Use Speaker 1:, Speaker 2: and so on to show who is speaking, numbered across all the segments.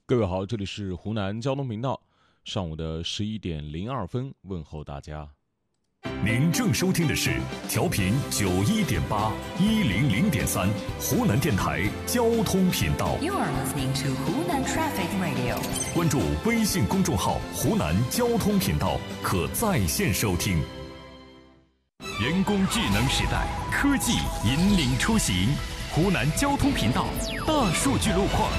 Speaker 1: 各位好，这里是湖南交通频道，上午的11点02分，问候大家。
Speaker 2: 您正收听的是调频91.8、100.3湖南电台交通频道。
Speaker 3: You are listening to Hunan Traffic Radio。
Speaker 2: 关注微信公众号“湖南交通频道”，可在线收听。人工智能时代，科技引领出行。湖南交通频道大数据路况。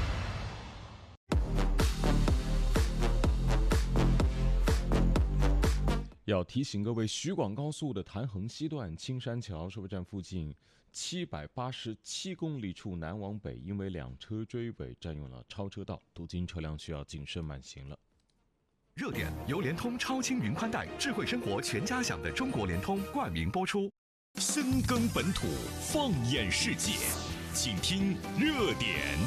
Speaker 1: 要提醒各位，徐广高速的潭衡西段青山桥收费站附近787公里处南往北，因为两车追尾占用了超车道，途经车辆需要谨慎慢行了。
Speaker 2: 热点由联通超轻云宽带智慧生活全家享的中国联通冠名播出。深耕本土，放眼世界，请听热点。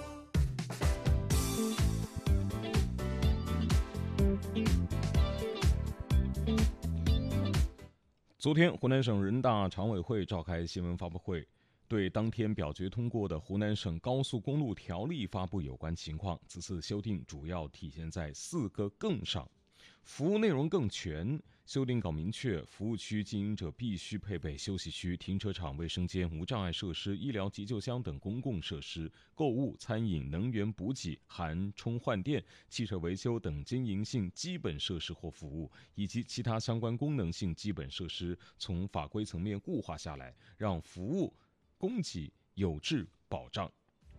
Speaker 1: 昨天，湖南省人大常委会召开新闻发布会，对当天表决通过的《湖南省高速公路条例》发布有关情况。此次修订主要体现在4个更上，服务内容更全。修订稿明确，服务区经营者必须配备休息区、停车场、卫生间、无障碍设施、医疗急救箱等公共设施，购物、餐饮、能源补给、含充换电、汽车维修等经营性基本设施或服务，以及其他相关功能性基本设施，从法规层面固化下来，让服务供给有质保障。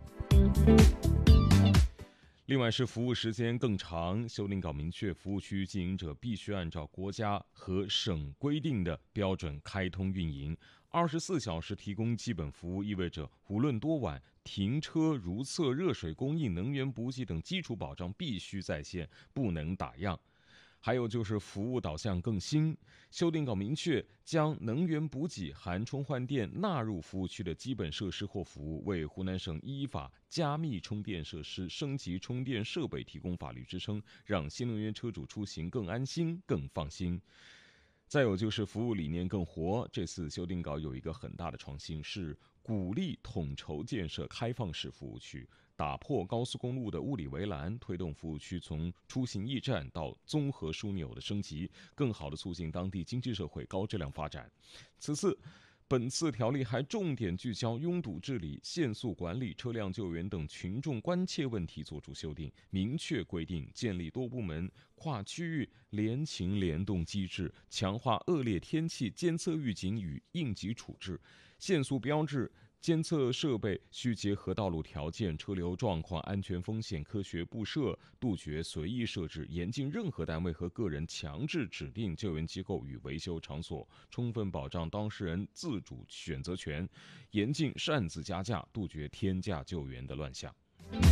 Speaker 1: 另外是服务时间更长，修订稿明确，服务区经营者必须按照国家和省规定的标准开通运营，24小时提供基本服务，意味着无论多晚，停车、如厕、热水供应、能源补给等基础保障必须在线，不能打烊。还有就是服务导向更新，修订稿明确，将能源补给、含充换电纳入服务区的基本设施或服务，为湖南省依法加密充电设施、升级充电设备提供法律支撑，让新能源车主出行更安心、更放心。再有就是服务理念更活，这次修订稿有一个很大的创新，是鼓励统筹建设开放式服务区，打破高速公路的物理围栏，推动服务区从出行驿站到综合枢纽的升级，更好地促进当地经济社会高质量发展。本次条例还重点聚焦拥堵治理、限速管理、车辆救援等群众关切问题作出修订，明确规定建立多部门、跨区域联勤联动机制，强化恶劣天气监测预警与应急处置，限速标志监测设备需结合道路条件、车流状况、安全风险科学布设，杜绝随意设置，严禁任何单位和个人强制指定救援机构与维修场所，充分保障当事人自主选择权，严禁擅自加价，杜绝天价救援的乱象。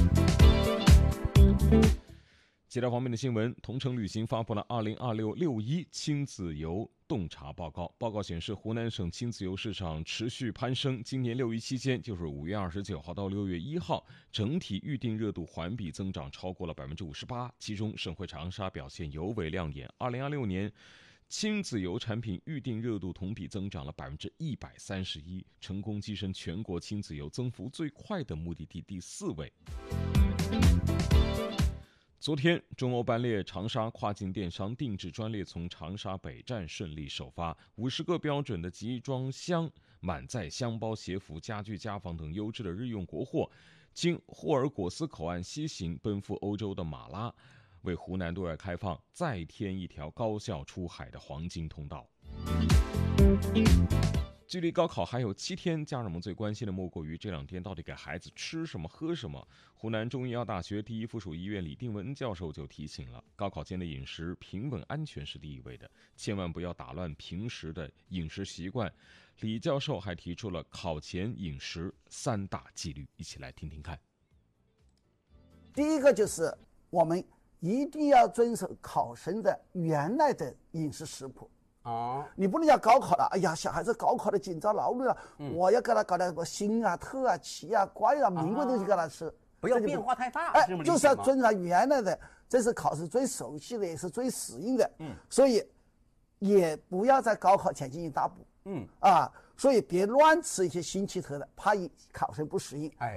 Speaker 1: 其他方面的新闻，同程旅行发布了2026六一亲子游洞察报告。报告显示，湖南省亲子游市场持续攀升，今年6一期间，就是5月29号到6月1号，整体预订热度环比增长超过了58%，其中省会长沙表现尤为亮眼。2026年亲子游产品预订热度同比增长了131%，成功跻身全国亲子游增幅最快的目的地第4位。昨天，中欧班列长沙跨境电商定制专列从长沙北站顺利首发，50个标准的集装箱满载箱包、鞋服、家具、家纺等优质的日用国货，经霍尔果斯口岸西行，奔赴欧洲的马拉，为湖南对外开放再添一条高效出海的黄金通道。距离高考还有7天，家长们最关心的莫过于这2天到底给孩子吃什么喝什么。湖南中医药大学第一附属医院李定文教授就提醒了，高考前的饮食平稳安全是第一位的，千万不要打乱平时的饮食习惯。李教授还提出了考前饮食3大纪律，一起来听听看。
Speaker 4: 第一个就是我们一定要遵守考生的原来的饮食食谱。你不能要高考了，哎呀，小孩子高考的紧张劳碌了，我要给他搞点什么锌啊、特啊、硒啊、乖啊、民国东西给他吃，
Speaker 5: 不要变化太大。
Speaker 4: 就是要遵照原来的，这是考试最熟悉的，也是最适应的。所以也不要在高考前进行大补。所以别乱吃一些新奇特的，怕考生不适应。